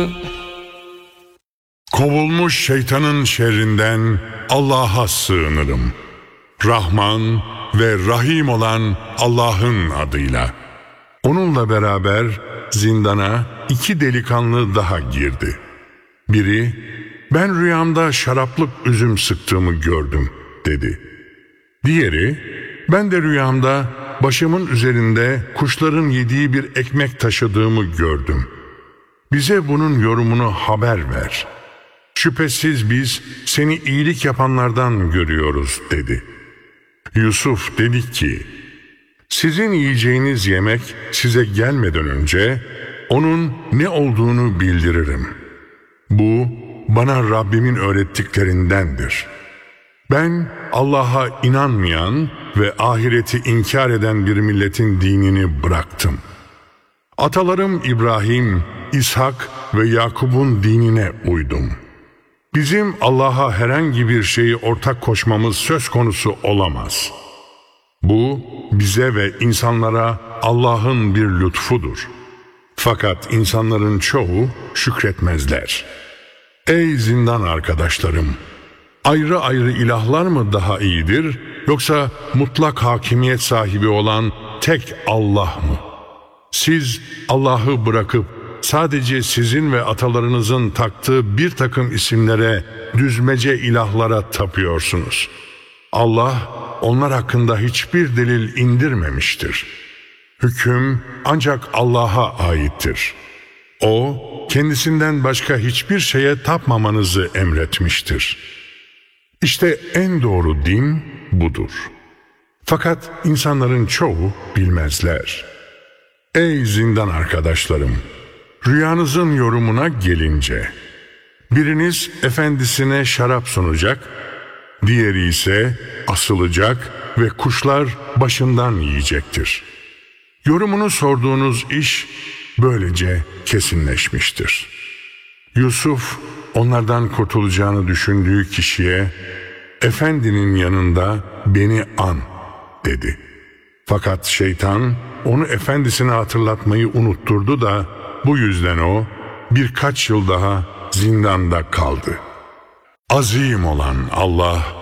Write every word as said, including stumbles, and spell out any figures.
Kovulmuş şeytanın şerrinden Allah'a sığınırım. Rahman ve Rahim olan Allah'ın adıyla. Onunla beraber zindana iki delikanlı daha girdi. Biri, ben rüyamda şaraplık üzüm sıktığımı gördüm dedi. Diğeri, ben de rüyamda başımın üzerinde kuşların yediği bir ekmek taşıdığımı gördüm. Bize bunun yorumunu haber ver. Şüphesiz biz seni iyilik yapanlardan görüyoruz dedi. Yusuf dedi ki, sizin yiyeceğiniz yemek size gelmeden önce onun ne olduğunu bildiririm. Bu bana Rabbimin öğrettiklerindendir. Ben Allah'a inanmayan ve ahireti inkar eden bir milletin dinini bıraktım. Atalarım İbrahim, İshak ve Yakub'un dinine uydum. Bizim Allah'a herhangi bir şeyi ortak koşmamız söz konusu olamaz. Bu bize ve insanlara Allah'ın bir lütfudur. Fakat insanların çoğu şükretmezler. Ey zindan arkadaşlarım! Ayrı ayrı ilahlar mı daha iyidir, yoksa mutlak hakimiyet sahibi olan tek Allah mı? Siz Allah'ı bırakıp sadece sizin ve atalarınızın taktığı bir takım isimlere, düzmece ilahlara tapıyorsunuz. Allah onlar hakkında hiçbir delil indirmemiştir. Hüküm ancak Allah'a aittir. O, kendisinden başka hiçbir şeye tapmamanızı emretmiştir. İşte en doğru din budur. Fakat insanların çoğu bilmezler. Ey zindan arkadaşlarım! Rüyanızın yorumuna gelince, biriniz efendisine şarap sunacak, diğeri ise asılacak ve kuşlar başından yiyecektir. Yorumunu sorduğunuz iş böylece kesinleşmiştir. Yusuf, onlardan kurtulacağını düşündüğü kişiye, efendinin yanında beni an dedi. Fakat şeytan onu efendisine hatırlatmayı unutturdu da bu yüzden o birkaç yıl daha zindanda kaldı. Azim olan Allah